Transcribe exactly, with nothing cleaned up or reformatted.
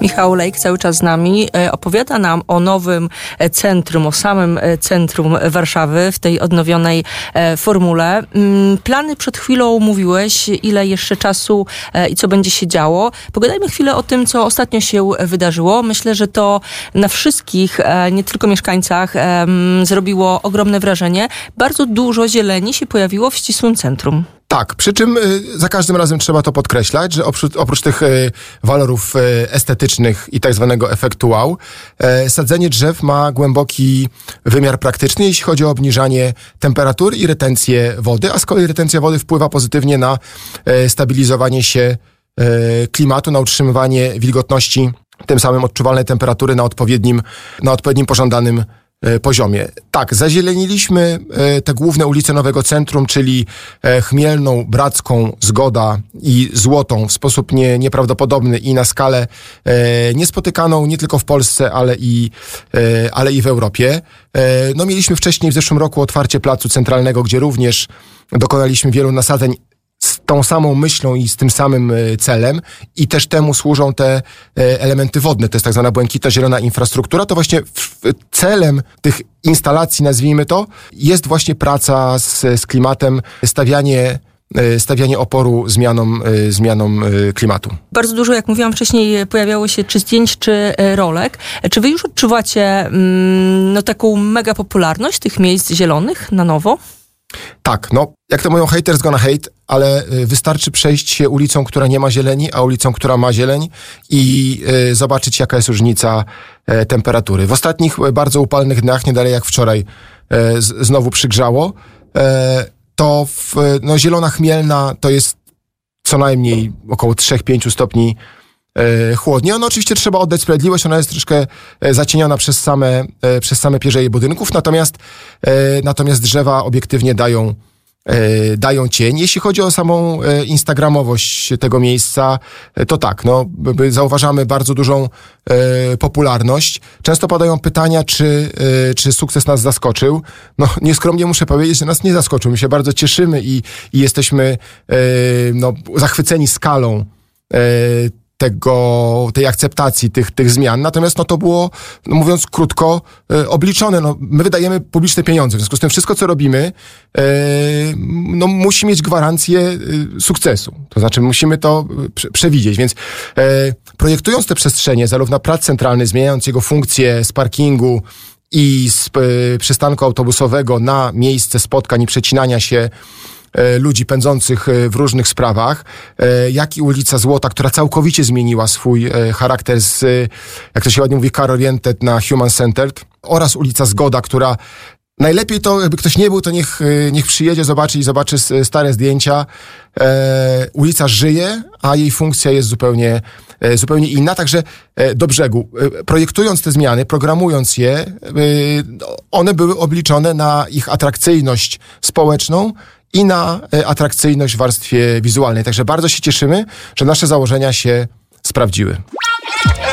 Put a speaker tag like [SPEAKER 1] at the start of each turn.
[SPEAKER 1] Michał Lejk, cały czas z nami, opowiada nam o nowym centrum, o samym centrum Warszawy w tej odnowionej formule. Plany przed chwilą mówiłeś, ile jeszcze czasu i co będzie się działo. Pogadajmy chwilę o tym, co ostatnio się wydarzyło. Myślę, że to na wszystkich, nie tylko mieszkańcach, zrobiło ogromne wrażenie. Bardzo dużo zieleni się pojawiło w ścisłym centrum.
[SPEAKER 2] Tak, przy czym y, za każdym razem trzeba to podkreślać, że oprócz, oprócz tych y, walorów y, estetycznych i tak zwanego efektu wow, y, sadzenie drzew ma głęboki wymiar praktyczny, jeśli chodzi o obniżanie temperatury i retencję wody, a z kolei retencja wody wpływa pozytywnie na y, stabilizowanie się y, klimatu, na utrzymywanie wilgotności, tym samym odczuwalnej temperatury na odpowiednim, na odpowiednim pożądanym poziomie. Tak, zazieleniliśmy te główne ulice Nowego Centrum, czyli Chmielną, Bracką, Zgoda i Złotą w sposób nie, nieprawdopodobny i na skalę niespotykaną nie tylko w Polsce, ale i, ale i w Europie. No, mieliśmy wcześniej w zeszłym roku otwarcie Placu Centralnego, gdzie również dokonaliśmy wielu nasadzeń z tą samą myślą i z tym samym celem i też temu służą te elementy wodne, to jest tak zwana błękitna zielona infrastruktura, to właśnie celem tych instalacji, nazwijmy to, jest właśnie praca z, z klimatem, stawianie stawianie oporu zmianom, zmianom klimatu.
[SPEAKER 1] Bardzo dużo, jak mówiłam wcześniej, pojawiało się czy zdjęć, czy rolek. Czy wy już odczuwacie no, taką mega popularność tych miejsc zielonych na nowo?
[SPEAKER 2] Tak, no jak to mówią, haters gonna hate, ale wystarczy przejść się ulicą, która nie ma zieleni, a ulicą, która ma zieleń i y, zobaczyć, jaka jest różnica y, temperatury. W ostatnich y, bardzo upalnych dniach, nie dalej jak wczoraj, y, z, znowu przygrzało, y, to w, no, Zielona Chmielna to jest co najmniej około trzy do pięciu stopni y, chłodniej. No oczywiście trzeba oddać sprawiedliwość, ona jest troszkę y, zacieniona przez same, y, przez same pierzeje budynków, natomiast, y, natomiast drzewa obiektywnie dają dają cień. Jeśli chodzi o samą instagramowość tego miejsca, to tak, no, zauważamy bardzo dużą e, popularność. Często padają pytania, czy, e, czy sukces nas zaskoczył. No, nieskromnie muszę powiedzieć, że nas nie zaskoczył. My się bardzo cieszymy i, i jesteśmy e, no, zachwyceni skalą e, tego, tej akceptacji tych, tych zmian. Natomiast no, to było, no, mówiąc krótko, e, obliczone. No, my wydajemy publiczne pieniądze. W związku z tym wszystko, co robimy, e, no, musi mieć gwarancję e, sukcesu. To znaczy musimy to prze, przewidzieć. Więc e, projektując te przestrzenie, zarówno plac centralny, zmieniając jego funkcję z parkingu i z e, przystanku autobusowego na miejsce spotkań i przecinania się ludzi pędzących w różnych sprawach, jak i ulica Złota, która całkowicie zmieniła swój charakter z, jak to się ładnie mówi, car-oriented na human-centered, oraz ulica Zgoda, która najlepiej to, jakby ktoś nie był, to niech, niech przyjedzie, zobaczy i zobaczy stare zdjęcia. E, ulica żyje, a jej funkcja jest zupełnie, e, zupełnie inna. Także e, do brzegu. E, projektując te zmiany, programując je, e, one były obliczone na ich atrakcyjność społeczną i na e, atrakcyjność w warstwie wizualnej. Także bardzo się cieszymy, że nasze założenia się sprawdziły.